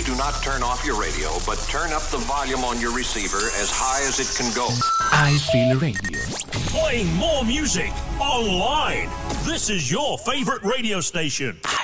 do not turn off your radio, but turn up the volume on your receiver as high as it can go. I Feel Radio. Playing more music online. This is your favorite radio station.